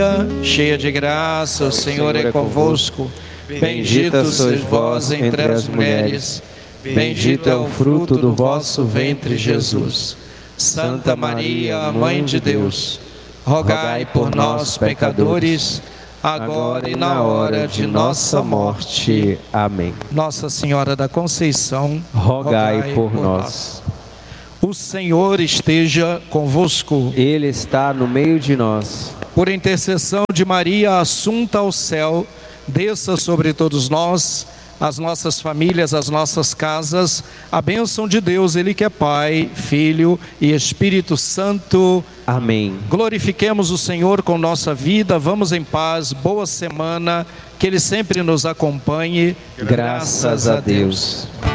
cheia de graça, o Senhor é convosco. Bendita sois vós entre as mulheres, bendito é o fruto do vosso ventre, Jesus. Santa Maria, Mãe de Deus, rogai por nós, pecadores, agora e na hora de nossa morte. Amém. Nossa Senhora da Conceição, rogai por nós. O Senhor esteja convosco. Ele está no meio de nós. Por intercessão de Maria assunta ao céu, desça sobre todos nós, as nossas famílias, as nossas casas, a bênção de Deus, Ele que é Pai, Filho e Espírito Santo. Amém. Glorifiquemos o Senhor com nossa vida, vamos em paz, boa semana, que Ele sempre nos acompanhe. Graças a Deus.